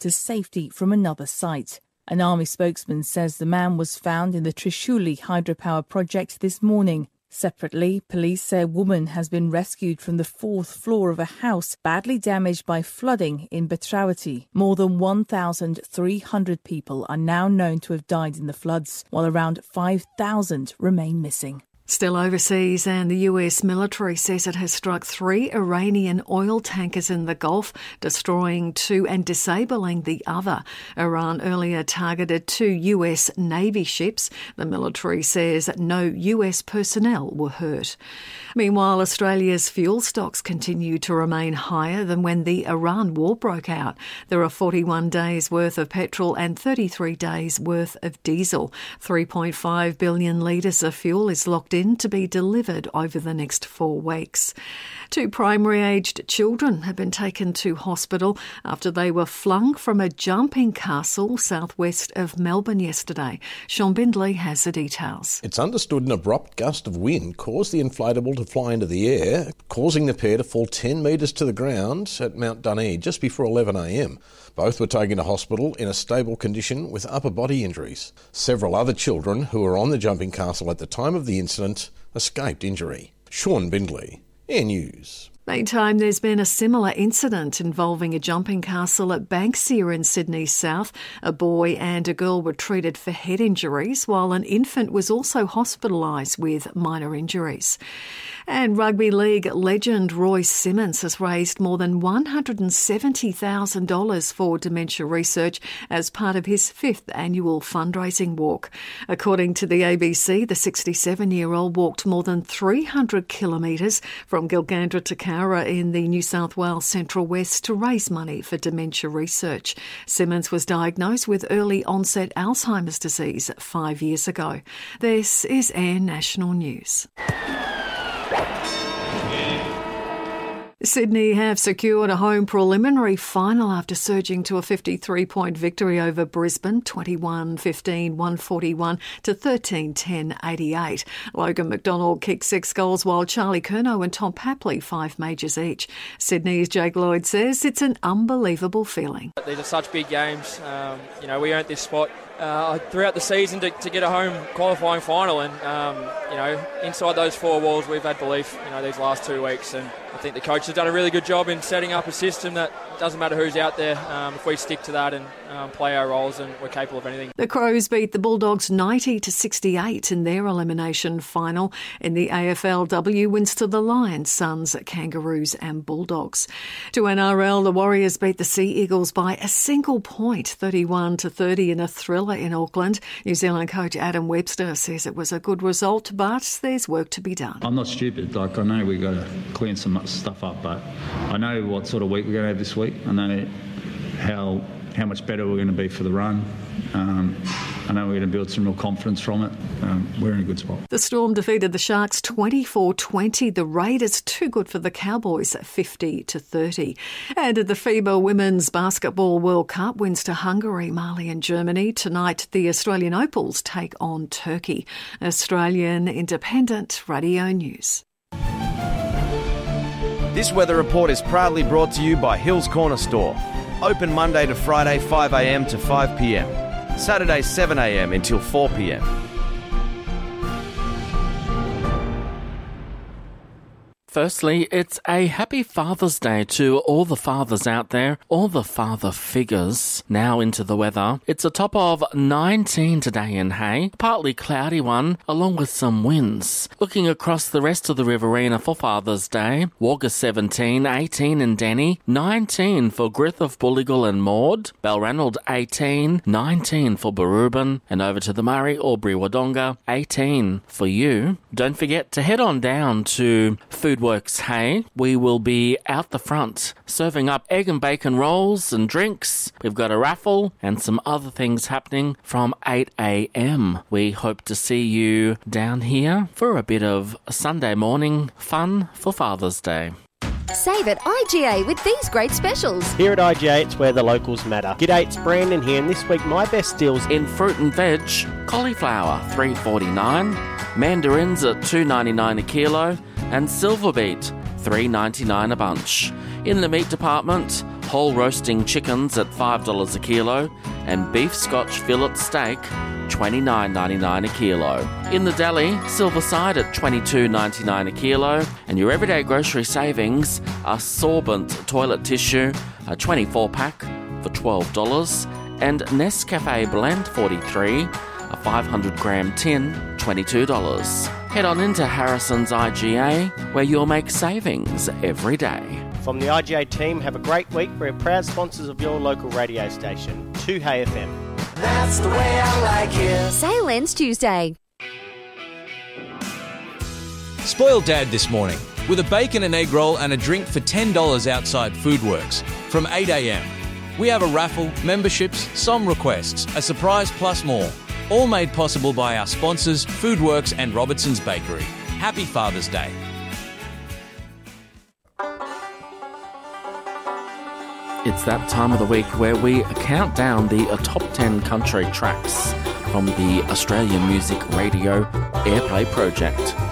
to safety from another site. An army spokesman says the man was found in the Trishuli hydropower project this morning. Separately, police say a woman has been rescued from the 4th floor of a house badly damaged by flooding in Betrawati. More than 1,300 people are now known to have died in the floods, while around 5,000 remain missing. Still overseas, and the US military says it has struck 3 Iranian oil tankers in the Gulf, destroying 2 and disabling the other. Iran earlier targeted 2 US Navy ships. The military says no US personnel were hurt. Meanwhile, Australia's fuel stocks continue to remain higher than when the Iran war broke out. There are 41 days' worth of petrol and 33 days' worth of diesel. 3.5 billion litres of fuel is locked in to be delivered over the next 4 weeks. 2 primary-aged children have been taken to hospital after they were flung from a jumping castle southwest of Melbourne yesterday. Sean Bindley has the details. It's understood an abrupt gust of wind caused the inflatable to fly into the air, causing the pair to fall 10 metres to the ground at Mount Dunedin just before 11 a.m. Both were taken to hospital in a stable condition with upper body injuries. Several other children who were on the jumping castle at the time of the incident escaped injury. Sean Bindley, Air News. Meantime, there's been a similar incident involving a jumping castle at Banksia in Sydney South. A boy and a girl were treated for head injuries, while an infant was also hospitalised with minor injuries. And rugby league legend Roy Simmons has raised more than $170,000 for dementia research as part of his 5th annual fundraising walk. According to the ABC, the 67-year-old walked more than 300 kilometres from Gilgandra to Cowra in the New South Wales Central West to raise money for dementia research. Simmons was diagnosed with early onset Alzheimer's disease 5 years ago. This is Air National News. Sydney have secured a home preliminary final after surging to a 53-point victory over Brisbane, 21-15, 141 to 13-10, 88. Logan McDonald kicked 6 goals while Charlie Curnow and Tom Papley 5 majors each. Sydney's Jake Lloyd says it's an unbelievable feeling. These are such big games. We earned this spot throughout the season to get a home qualifying final, and inside those 4 walls we've had belief these last 2 weeks, and I think the coach has done a really good job in setting up a system that doesn't matter who's out there. If we stick to that and play our roles, and we're capable of anything. The Crows beat the Bulldogs 90-68 in their elimination final. In the AFLW, wins to the Lions, Suns, Kangaroos and Bulldogs. To NRL, the Warriors beat the Sea Eagles by a single point, 31-30 in a thriller in Auckland. New Zealand coach Adam Webster says it was a good result, but there's work to be done. I'm not stupid. I know we've got to clean some stuff up, but I know what sort of week we're going to have this week. I know how much better we're going to be for the run. I know we're going to build some real confidence from it. We're in a good spot. The Storm defeated the Sharks 24-20. The Raiders too good for the Cowboys 50-30. And at the FIBA Women's Basketball World Cup, wins to Hungary, Mali and Germany. Tonight, the Australian Opals take on Turkey. Australian Independent Radio News. This weather report is proudly brought to you by Hills Corner Store. Open Monday to Friday 5am to 5pm. Saturday 7am until 4pm. Firstly, it's a happy Father's Day to all the fathers out there, all the father figures. Now into the weather. It's a top of 19 today in Hay, partly cloudy one, along with some winds. Looking across the rest of the Riverina for Father's Day, Wagga 17, 18 in Denny, 19 for Griffith, Bulligal and Maud, Balranald 18, 19 for Barubin, and over to the Murray, Albury, Wodonga, 18 for you. Don't forget to head on down to Foodworks Hay. We will be out the front serving up egg and bacon rolls and drinks. We've got a raffle and some other things happening from 8am. We hope to see you down here for a bit of Sunday morning fun for Father's Day. Save at IGA with these great specials. Here at IGA, it's where the locals matter. G'day, it's Brandon here, and this week my best deals in fruit and veg. Cauliflower, $3.49. Mandarins at $2.99 a kilo. And silver beet, $3.99 a bunch. In the meat department, whole roasting chickens at $5 a kilo, and beef Scotch fillet steak $29.99 a kilo. In the deli, Silverside at $22.99 a kilo, and your everyday grocery savings are Sorbent toilet tissue, a 24-pack for $12, and Nescafe Blend 43, a 500-gram tin, $22. Head on into Harrison's IGA, where you'll make savings every day. From the IGA team, have a great week. We're proud sponsors of your local radio station, 2Hey FM. That's the way I like it. Sale ends Tuesday. Spoiled Dad this morning with a bacon and egg roll and a drink for $10 outside Foodworks from 8 a.m. We have a raffle, memberships, song requests, a surprise plus more. All made possible by our sponsors Foodworks and Robertson's Bakery. Happy Father's Day. It's that time of the week where we count down the top 10 country tracks from the Australian Music Radio Airplay Project.